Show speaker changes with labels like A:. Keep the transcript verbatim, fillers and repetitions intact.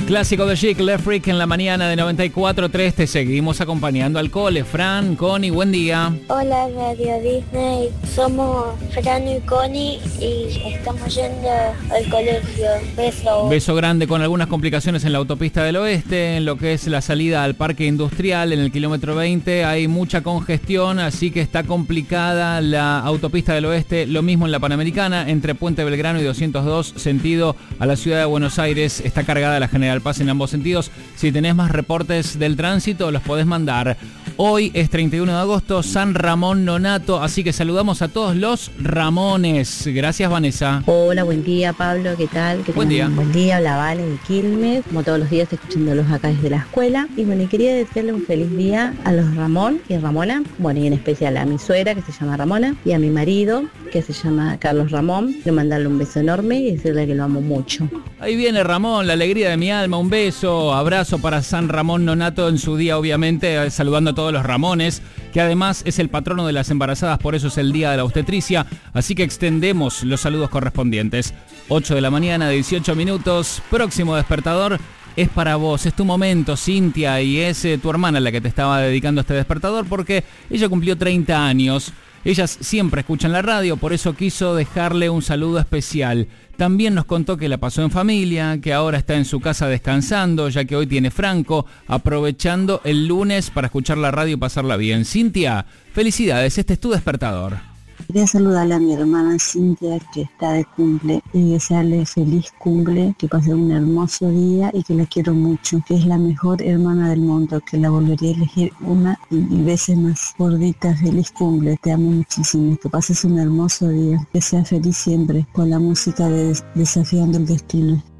A: Clásico de Chic, Le Freak en la mañana de noventa y cuatro punto tres. Te seguimos acompañando al cole. Fran, Connie, buen día.
B: Hola Radio Disney, somos Fran y Connie y estamos yendo al colegio. Beso.
A: Beso grande, con algunas complicaciones en la autopista del oeste, en lo que es la salida al parque industrial, en el kilómetro veinte. Hay mucha congestión, así que está complicada la autopista del oeste. Lo mismo en la Panamericana, entre Puente Belgrano y doscientos dos, sentido a la ciudad de Buenos Aires. Está cargada la General Paz en ambos sentidos. Si tenés más reportes del tránsito, los podés mandar. Hoy es treinta y uno de agosto, San Ramón Nonato, así que saludamos a todos los Ramones. Gracias, Vanessa.
C: Hola, buen día, Pablo, ¿qué tal? ¿Qué
A: buen día.
C: Buen día, hola, Vale de Quilmes, como todos los días escuchándolos acá desde la escuela. Y bueno, y quería desearle un feliz día a los Ramón y Ramona, bueno, y en especial a mi suegra, que se llama Ramona, y a mi marido, que se llama Carlos Ramón. Quiero mandarle un beso enorme y decirle que lo amo mucho.
A: Ahí viene Ramón, la alegría de mi alma, un beso, abrazo para San Ramón Nonato en su día, obviamente, saludando a todos los Ramones, que además es el patrono de las embarazadas, por eso es el día de la obstetricia, así que extendemos los saludos correspondientes. ocho de la mañana, dieciocho minutos, próximo despertador es para vos, es tu momento, Cintia, y es eh, tu hermana la que te estaba dedicando este despertador porque ella cumplió treinta años. Ellas siempre escuchan la radio, por eso quiso dejarle un saludo especial. También nos contó que la pasó en familia, que ahora está en su casa descansando, ya que hoy tiene Franco, aprovechando el lunes para escuchar la radio y pasarla bien. Cintia, felicidades, este es tu despertador.
D: Quería saludarle a mi hermana Cintia, que está de cumple, y desearle feliz cumple, que pase un hermoso día y que la quiero mucho, que es la mejor hermana del mundo, que la volvería a elegir una y, y veces más. Gordita, feliz cumple, te amo muchísimo, que pases un hermoso día, que seas feliz siempre, con la música de Desafiando el Destino.